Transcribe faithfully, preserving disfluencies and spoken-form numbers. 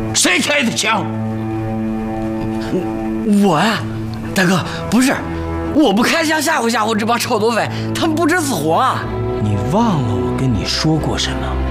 谁开的枪？ 我呀，大哥，不是，我不开枪吓唬吓唬这帮臭土匪，他们不知死活啊！ 你忘了我跟你说过什么？